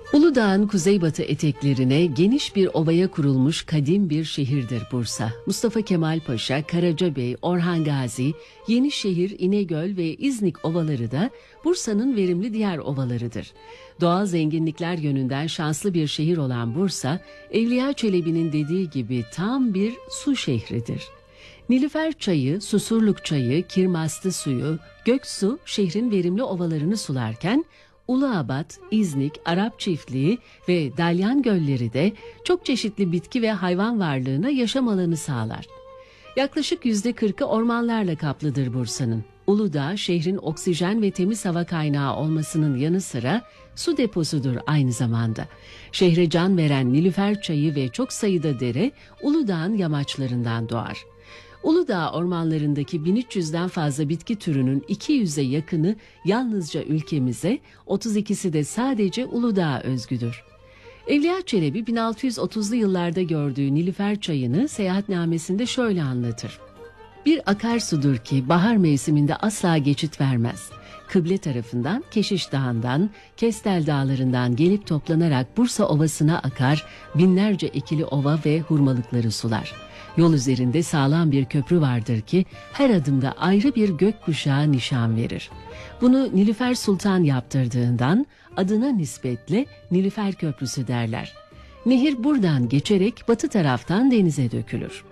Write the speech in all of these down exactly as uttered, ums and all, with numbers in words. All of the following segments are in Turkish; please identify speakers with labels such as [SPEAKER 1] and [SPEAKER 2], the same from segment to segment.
[SPEAKER 1] Uludağ'ın kuzeybatı eteklerine geniş bir ovaya kurulmuş kadim bir şehirdir Bursa. Mustafa Kemal Paşa, Karacabey, Orhan Gazi, Yenişehir, İnegöl ve İznik ovaları da Bursa'nın verimli diğer ovalarıdır. Doğal zenginlikler yönünden şanslı bir şehir olan Bursa, Evliya Çelebi'nin dediği gibi tam bir su şehridir. Nilüfer çayı, Susurluk çayı, Kirmastı suyu, Göksu şehrin verimli ovalarını sularken, Uluabat, İznik, Arap Çiftliği ve Dalyan gölleri de çok çeşitli bitki ve hayvan varlığına yaşam alanı sağlar. Yaklaşık yüzde kırkı ormanlarla kaplıdır Bursa'nın. Uludağ, şehrin oksijen ve temiz hava kaynağı olmasının yanı sıra su deposudur aynı zamanda. Şehre can veren Nilüfer çayı ve çok sayıda dere Uludağ'ın yamaçlarından doğar. Uludağ ormanlarındaki bin üç yüzden fazla bitki türünün iki yüze yakını yalnızca ülkemize, otuz ikisi de sadece Uludağ'a özgüdür. Evliya Çelebi bin altı yüz otuzlu yıllarda gördüğü Nilüfer çayını seyahatnamesinde şöyle anlatır. Bir akarsudur ki bahar mevsiminde asla geçit vermez. Kıble tarafından, Keşiş Dağı'ndan, Kestel Dağları'ndan gelip toplanarak Bursa Ovası'na akar, binlerce ekili ova ve hurmalıkları sular. Yol üzerinde sağlam bir köprü vardır ki her adımda ayrı bir gökkuşağı nişan verir. Bunu Nilüfer Sultan yaptırdığından adına nispetle Nilüfer Köprüsü derler. Nehir buradan geçerek batı taraftan denize dökülür.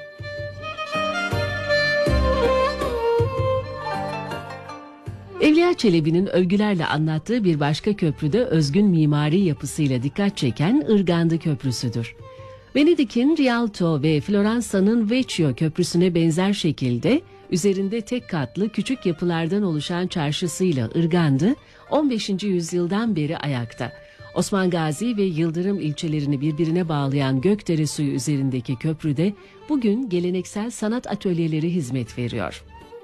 [SPEAKER 1] Evliya Çelebi'nin övgülerle anlattığı bir başka köprüde özgün mimari yapısıyla dikkat çeken Irgandı Köprüsü'dür. Venedik'in Rialto ve Floransa'nın Vecchio Köprüsü'ne benzer şekilde üzerinde tek katlı küçük yapılardan oluşan çarşısıyla Irgandı on beşinci yüzyıldan beri ayakta. Osman Gazi ve Yıldırım ilçelerini birbirine bağlayan Gökdere suyu üzerindeki köprüde bugün geleneksel sanat atölyeleri hizmet veriyor.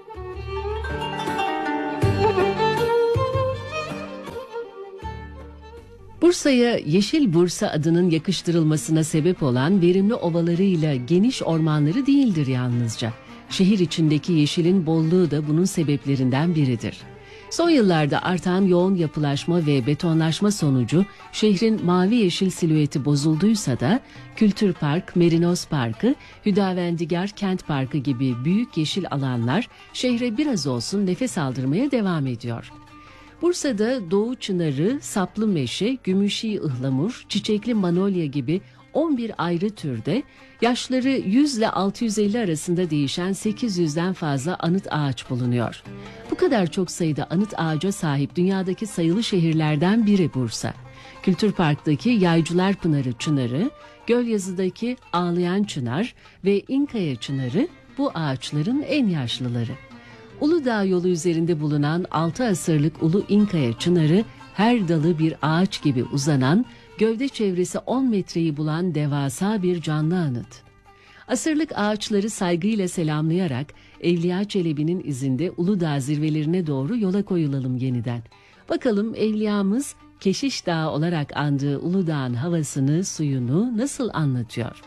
[SPEAKER 1] Bursa'ya Yeşil Bursa adının yakıştırılmasına sebep olan verimli ovalarıyla geniş ormanları değildir yalnızca. Şehir içindeki yeşilin bolluğu da bunun sebeplerinden biridir. Son yıllarda artan yoğun yapılaşma ve betonlaşma sonucu şehrin mavi yeşil silüeti bozulduysa da Kültür Park, Merinos Parkı, Hüdavendigar Kent Parkı gibi büyük yeşil alanlar şehre biraz olsun nefes aldırmaya devam ediyor. Bursa'da Doğu Çınarı, Saplı Meşe, Gümüşi Ihlamur, Çiçekli Manolya gibi on bir ayrı türde, yaşları yüz ile altı yüz elli arasında değişen sekiz yüzden fazla anıt ağaç bulunuyor. Bu kadar çok sayıda anıt ağaca sahip dünyadaki sayılı şehirlerden biri Bursa. Kültür Park'taki Yaycılar Pınarı Çınarı, Gölyazı'daki Ağlayan Çınar ve İnkaya Çınarı bu ağaçların en yaşlıları. Uludağ yolu üzerinde bulunan altı asırlık Ulu İnkaya Çınarı her dalı bir ağaç gibi uzanan, gövde çevresi on metreyi bulan devasa bir canlı anıt. Asırlık ağaçları saygıyla selamlayarak Evliya Çelebi'nin izinde Uludağ zirvelerine doğru yola koyulalım yeniden. Bakalım Evliyamız Keşiş Dağı olarak andığı Uludağ'ın havasını, suyunu nasıl anlatıyor?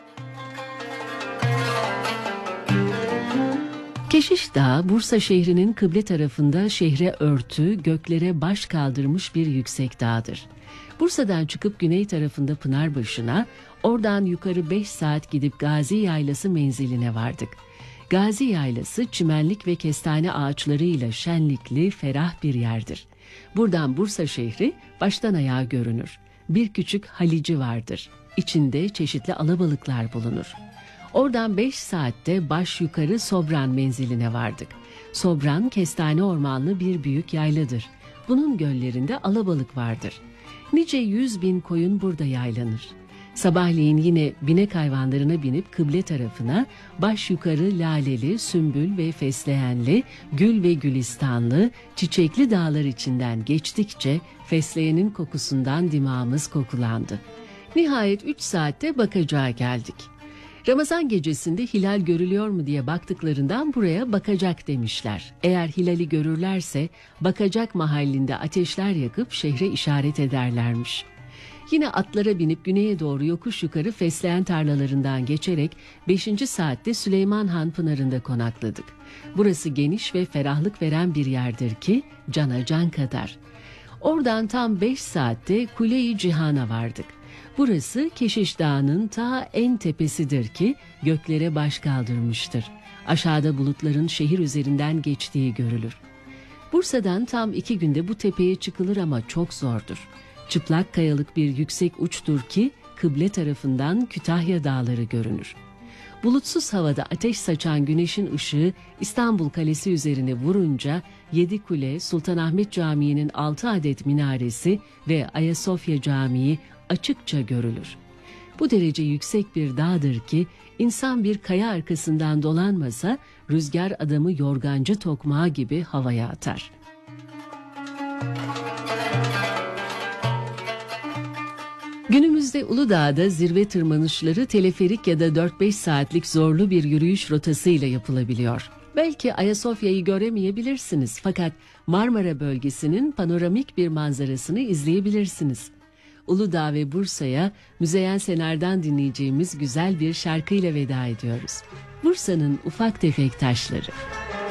[SPEAKER 1] Keşiş Dağı, Bursa şehrinin kıble tarafında şehre örtü, göklere baş kaldırmış bir yüksek dağdır. Bursa'dan çıkıp güney tarafında Pınarbaşı'na, oradan yukarı beş saat gidip Gazi Yaylası menziline vardık. Gazi Yaylası, çimenlik ve kestane ağaçlarıyla şenlikli, ferah bir yerdir. Buradan Bursa şehri baştan ayağa görünür. Bir küçük halici vardır. İçinde çeşitli alabalıklar bulunur. Oradan beş saatte baş yukarı Sobran menziline vardık. Sobran, kestane ormanlı bir büyük yayladır. Bunun göllerinde alabalık vardır. Nice yüz bin koyun burada yaylanır. Sabahleyin yine binek hayvanlarına binip kıble tarafına, baş yukarı laleli, sümbül ve fesleğenli, gül ve gülistanlı, çiçekli dağlar içinden geçtikçe fesleğenin kokusundan dimağımız kokulandı. Nihayet üç saatte Bakacak'a geldik. Ramazan gecesinde hilal görülüyor mu diye baktıklarından buraya Bakacak demişler. Eğer hilali görürlerse Bakacak mahallinde ateşler yakıp şehre işaret ederlermiş. Yine atlara binip güneye doğru yokuş yukarı fesleğen tarlalarından geçerek beşinci saatte Süleyman Han Pınarı'nda konakladık. Burası geniş ve ferahlık veren bir yerdir ki cana can kadar. Oradan tam beş saatte Kule-i Cihan'a vardık. Burası Keşiş Dağı'nın ta en tepesidir ki göklere baş kaldırmıştır. Aşağıda bulutların şehir üzerinden geçtiği görülür. Bursa'dan tam iki günde bu tepeye çıkılır ama çok zordur. Çıplak kayalık bir yüksek uçtur ki kıble tarafından Kütahya Dağları görünür. Bulutsuz havada ateş saçan güneşin ışığı İstanbul Kalesi üzerine vurunca Yedikule, Sultanahmet Camii'nin altı adet minaresi ve Ayasofya Camii açıkça görülür. Bu derece yüksek bir dağdır ki insan bir kaya arkasından dolanmasa rüzgar adamı yorgancı tokmağı gibi havaya atar. Günümüzde Uludağ'da zirve tırmanışları teleferik ya da dört beş saatlik zorlu bir yürüyüş rotasıyla yapılabiliyor. Belki Ayasofya'yı göremeyebilirsiniz fakat Marmara bölgesinin panoramik bir manzarasını izleyebilirsiniz. Uludağ ve Bursa'ya Müzeyyen Senar'dan dinleyeceğimiz güzel bir şarkıyla veda ediyoruz. Bursa'nın ufak tefek taşları.